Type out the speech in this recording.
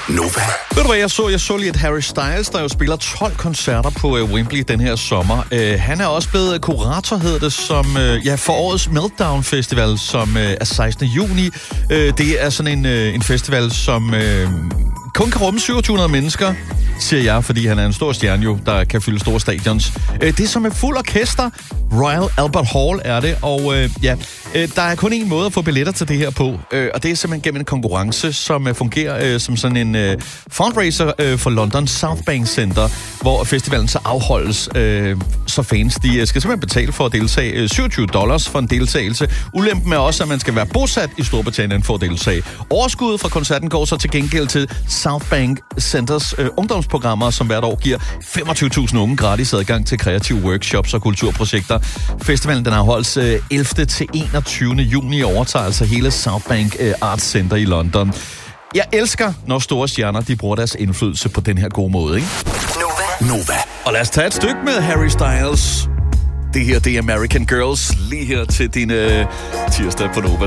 Nova. Ved du hvad, jeg så lige, at Harry Styles, der jo spiller 12 koncerter på Wembley den her sommer. Han er også blevet kurator, hedder det, som for årets Meltdown Festival, som er 16. juni. Det er sådan en festival, som kun kan rumme 2700 mennesker, siger jeg, fordi han er en stor stjerne jo, der kan fylde store stadions. Det er som et fuld orkester. Royal Albert Hall er det, og der er kun én måde at få billetter til det her på, og det er simpelthen gennem en konkurrence, som fungerer som sådan en fundraiser for London South Bank Center, hvor festivalen så afholdes, så fans de skal simpelthen betale for at deltage $27 for en deltagelse. Ulempen er også, at man skal være bosat i Storbritannien for at deltage. Overskuddet fra koncerten går så til gengæld til South Bank Centers ungdomsprogrammer, som hvert år giver 25.000 unge gratis adgang til kreative workshops og kulturprojekter. Festivalen den afholdes 11. til 21. juni og overtager altså hele South Bank Arts Center i London. Jeg elsker, når store stjerner de bruger deres indflydelse på den her gode måde, ikke? Nova. Og lad os tage et stykke med Harry Styles. Det her, det er American Girls, lige her til din tirsdag på Nova.